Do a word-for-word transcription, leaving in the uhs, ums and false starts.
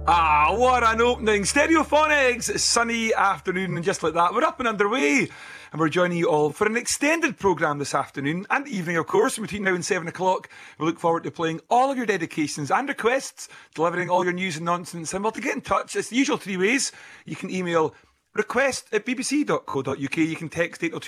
Ah, what an opening. Stereophonics, sunny afternoon, and just like that, we're up and underway. And we're joining you all for an extended programme this afternoon and evening, of course, between now and seven o'clock. We look forward to playing all of your dedications and requests, delivering all your news and nonsense. And well, to get in touch, it's the usual three ways. You can email request at b b c dot co dot u k. You can text eight oh two